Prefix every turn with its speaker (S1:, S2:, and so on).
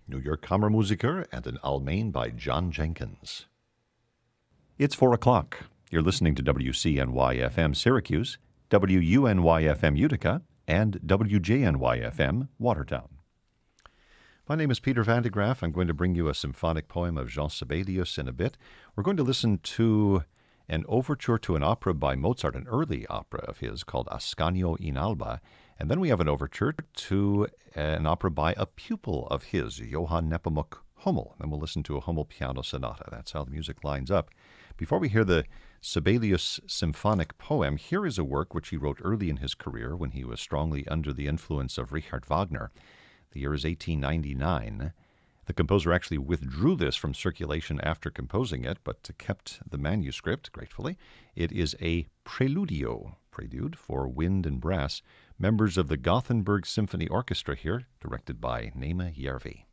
S1: New York Kammermusiker and an Almain by John Jenkins. It's 4 o'clock. You're listening to WCNY-FM Syracuse, WUNY-FM Utica, and WJNY-FM Watertown. My name is Peter Van de Graaff. I'm going to bring you a symphonic poem of Jean Sibelius in a bit. We're going to listen to an overture to an opera by Mozart, an early opera of his called Ascanio in Alba. And then we have an overture to an opera by a pupil of his, Johann Nepomuk Hummel. Then we'll listen to a Hummel piano sonata. That's how the music lines up. Before we hear the Sibelius symphonic poem, here is a work which he wrote early in his career when he was strongly under the influence of Richard Wagner. The year is 1899. The composer actually withdrew this from circulation after composing it, but kept the manuscript, gratefully. It is a preludio, prelude for wind and brass, members of the Gothenburg Symphony Orchestra here, directed by Nema Järvi.